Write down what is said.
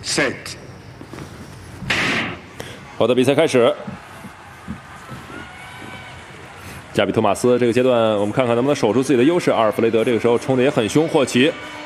Set。 好的，比赛开始。加比托马斯这个阶段，我们看看能不能守住自己的优势。阿尔弗雷德这个时候冲的也很凶，霍奇